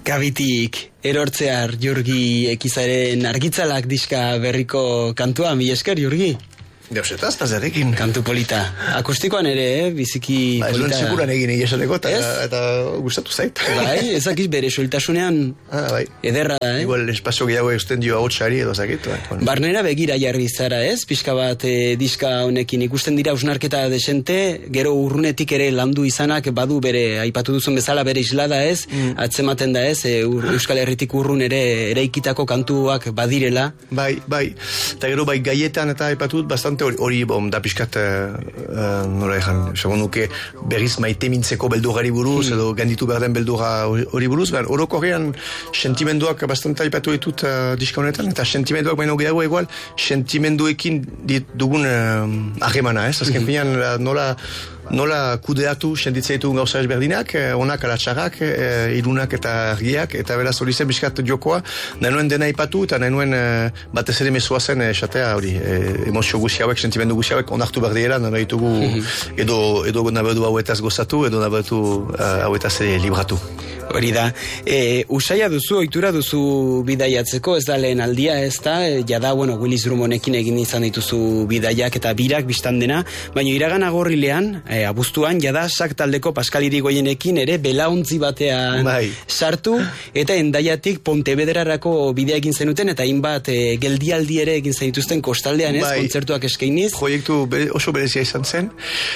Gabitik erortzear Jurgi Ekizaren argitzalak diska berriko kantua, mila esker, Jurgi. Deusetaz, tazarekin. Kantu polita. Akustikoan ere, biziki polita. Ez duen seguran egin egin eta gustatu zait. Bai, ezakiz bere sueltasunean bai. Ederra da, Igual espazio gehiago eusten dio ahotsari edo zakit. Barnera begira jarri zara, pixka bat diska honekin ikusten dira usnarketa desente, gero urrunetik ere landu izanak badu bere, aipatu duzun bezala bere islada atzematen da Euskal Herritik urrun ere eraikitako kantuak badirela. Bai. Eta gero bai gaietan eta aipatut bastante hori da pixkat nola ezan, segun nuke berriz maite mintzeko beldurari buruz edo ganditu behar den beldura hori buruz, orokorrean sentimenduak bastante aipatu ditut diska honetan, eta sentimenduak baino gehiago egual sentimenduekin dugun ahemana, azken finean nola kudeatu senditzeitu gauza ezberdinak, onak ala txarrak, irunak eta argiak, eta beraz hori zen bizkat jokoa, nahi nuen dena ipatu, eta nahi nuen batez ere mesua zen esatea hori, emozio guzi hauek, sentimendu guzi hauek, onartu berdiera, nahi ditugu edo nabedu hauetaz gozatu, edo nabedu hauetaz libratu. Hori da, usaia duzu, ohitura duzu bidaiatzeko, ez da lehen aldia, ez da, jada, Willis Drummondekin egin izan dituzu bidaiak eta birak biztan dena, baina iragan agorrilean, abuztuan, jada sak taldeko Pascal Irigoyenekin ere belauntzi batean sartu, eta Hendaiatik Pontevedrarako bidea egin zenuten, eta hainbat geldialdi ere egin zenituzten kostaldean, kontzertuak eskainiz. Proiektu oso berezia izan zen,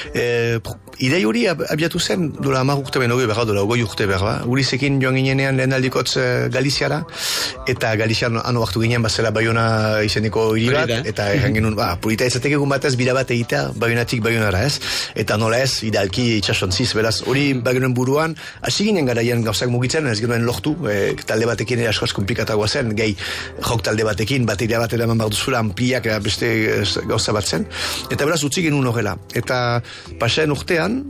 idei hori abiatu zen, dola 10 urte beno behar, dola 20 urte behar, Urizekin joan ginenean lehen aldikotz Galiziara, eta Galizian ano hartu ginen bazela Baiona izeneko hiri bat, eta erran genuen, polita ezatek egun batez bira bat egitea Baionatik Baionara, eta nola ez, idealki itxasontziz, beraz, hori bagenuen buruan, hasi ginen garaian gauzak mugitzen, ez genuen lortu, talde batekin ere askoz komplikatagoa zen, gehi jok talde batekin, bateria bat eraman behar duzula, ampliak beste gauza bat zen, eta beraz, utzi genuen horrela, eta pasaren urtean,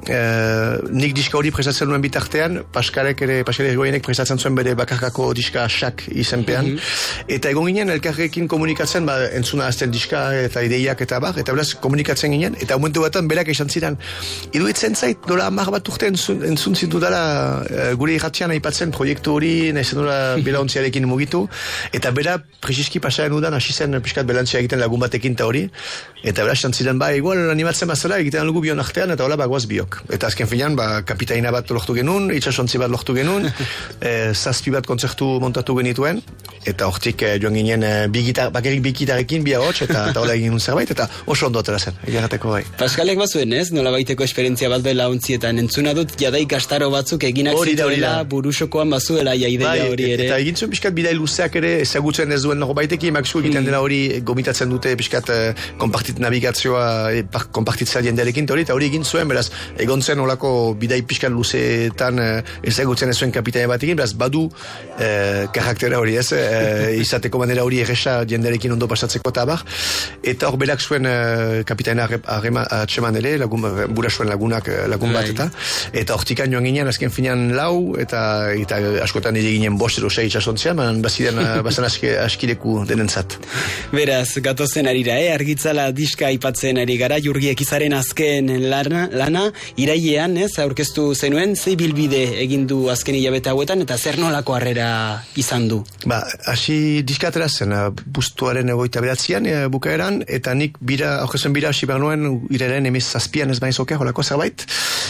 nik diska hori prestatzen nuen bitartean, Pascal Irigoyenek prestatzen zuen bere bakarkako diska sak izenpean, eta egon ginen elkarrekin komunikatzen, entzuna azten diska eta ideiak eta beraz komunikatzen ginen, eta momentu batan berak esan ziren, iduitzen zait, dola 10 bat urte entzun zintu dela gure irratian aipatzen proiektu hori, nahizen dola belauntziarekin mugitu, eta bera presiski pasaren udan hasi zen piskat belantzia egiten lagun batekin eta hori, eta beraz esan ziren, igual animatzen bazela egiten algu bion artean, eta hola bagoaz biok. Eta azken finean, kapitaina bat lortu genuen, itxasontzi bat lortu genuen, 7 bat kontzertu montatu genituen, eta hortik joan ginen bakerik bi gitarekin, bi ahots, eta hola egin zerbait, eta oso ondo atera zen, egirateko bai. Pascalek bazuen, ez? Nola baiteko esperientzia bat dela ontzietan, entzuna dut, jadai gastaro batzuk eginak zituela, burusokoan bazuela ideia hori ere. Eta egin zuen pixkat bidai luzeak ere, ezagutzen ez duen norbaiteki, maksu egiten dela hori gomitatzen dute pixkat navigazioa konpartitzea jendearekin, eta hori egin zuen, beraz, egon zen olako bidai pixkan luzeetan ezagutzen ez zuen kapitaina batekin, beraz badu karaktera hori ez, izateko manera hori erresa jendearekin ondo pasatzeko eta hor berak zuen kapitaina atxeman ere, bura zuen lagun bat eta hortikan joan ginen azken finean 4, eta askotan ere ginen 5 edo 6 itxasontzean, bazan askileku denentzat. Beraz, gatozen arira, argitzala diska aipatzen ari gara, Jurgi Ekizaren azken lana, irailean, aurkeztu zenuen, zei bilbide egin du azken hilabete hauetan, eta zer nolako harrera izan du? Hasi diskatera zen, bustuaren 29 bukaeran, eta nik aurkezuen bira hasi behar nuen, iraren emez 7 ez bain zoke, holako zerbait,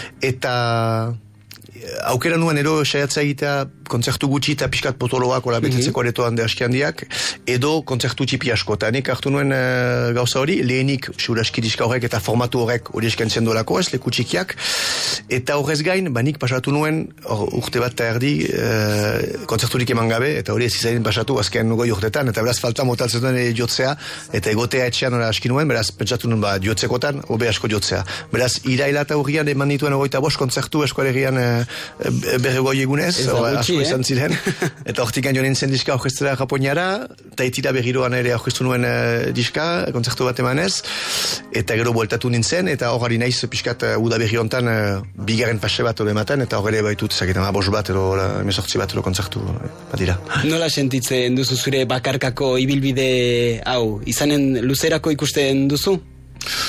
eta aukera nuen ero saiatzea egitea kontzertu gutxi eta pixkat potoloak ola betetzeko aretoan de aski handiak, edo kontzertu txipi asko, eta nik hartu nuen gauza hori, lehenik seguraski diska horrek eta formatu horrek hori eskentzen dolako ez, leku txikiak, eta horrez gain, nik pasatu nuen urte bat eta erdi kontzerturik eman gabe, eta hori ez izain pasatu azken goi urtetan, eta beraz falta motaltzen duen jotzea, eta egotea etxean hori aski nuen, beraz pentsatu nuen jotzekotan, hobe asko jotzea. Beraz, iraila eta hurrian eman dituen 25 kontzertu eskolegian berregoi egunez, asko izan ziren, eta hortikan joan nintzen diska orkestera Japoniara, eta itira berriroan ere orkestu nuen diska, kontzertu bat emanez, eta gero bueltatu nintzen, eta hor ari naiz pixkat uda berri hontan bigarren fase bat hori ematen, eta hor ere baitut zaketan 5 bat edo 18 bat edo kontzertu bat dira. Nola sentitzen duzu zure bakarkako ibilbide hau, izanen luzerako ikusten duzu?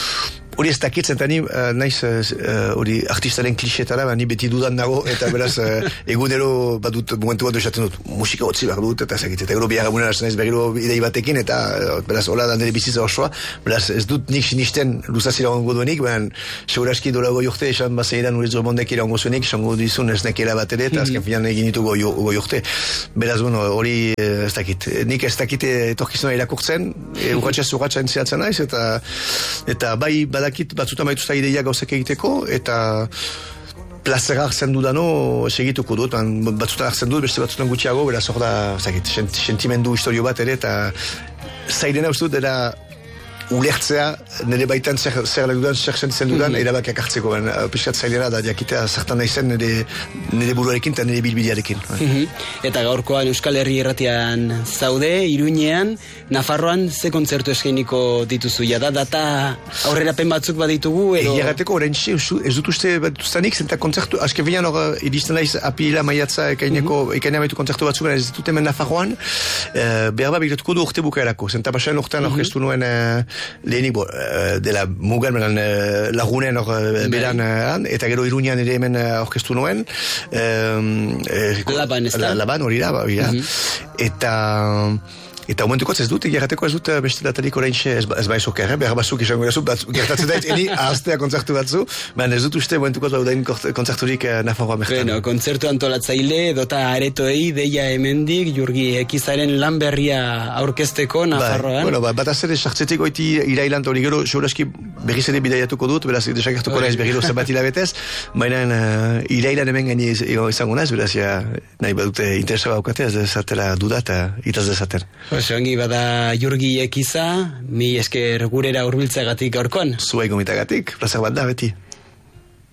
hori ez dakitzen, eta ni naiz hori artistaren klisetara, ni beti dudan nago, eta beraz egunero badut momentu bat esaten dut, musika hotzi behar dut, eta zakit, eta gero bihar egunen naiz berriro idei batekin, eta beraz hola da nire bizitza osoa, beraz ez dut nik sinisten luzazira ongo duenik, baina seguraski dola goi urte, esan bazeidan Willis Drummondek ira ongo zuenik, esango dizun ez nekera bat ere, eta azken finan egin ditu goi urte. Beraz, bueno, hori ez dakit, nik ez dakit etorkizuna irakurtzen, urratxa entziatzen naiz, eta bai badakit batzutan baituzta ideia gauzak egiteko, eta plazera hartzen dudano segituko dut, batzutan hartzen dut, beste batzutan gutxiago, beraz hor da, sentimendu historio bat ere, eta zairena uste dut, era ulertzea, nire baitan zer dudan, zer sentitzen dudan, erabakiak hartzeko, piskat zailera da, diakitea zertan naizen nire buruarekin eta nire bilbidearekin. Eta gaurkoan Euskal Herri Irratian zaude, Iruñean, Nafarroan ze kontzertu eskainiko dituzu, jada data aurrerapen batzuk baditugu, edo... Egiagateko, orain ez dut uste batuztanik, zenta kontzertu, azken bilan hor, iristen naiz apila maiatza ekainea baitu kontzertu batzuk, ez ditut hemen Nafarroan, behar bat begiratuko du urte bukaerako, zenta pasaen urtean orkestu nuen lehenik dela mugan lagunen beran eta gero Iruñean ere hemen orkestu nuen Laban hori da eta momentuko ez dut, egiagateko ez dut beste datarik oraintxe ez baizok behar batzuk izango gazu, gertatzen dait, eni ahaztea kontzertu batzu, baina ez dut uste momentuko daudain kontzerturik Nafarroa mertan. Bueno, kontzertu antolatzaile, edota aretoei, deia hemendik, Jurgi Ekizaren lan berria aurkezteko Nafarroan. Bueno, bat azere, sartzetik oiti irailant hori gero, seuraski berriz ere bidaiatuko dut, beraz, desagertuko naiz berriro zenbat hilabetez, baina irailan hemen gaini izango naiz, beraz, nahi badute interesa baukate, ez dezatela duda eta itaz dezaten. Ongi bada Jurgi Ekiza, mi esker gurera hurbiltzagatik gaurkoan. Zuei gomitagatik, plazak bat da beti.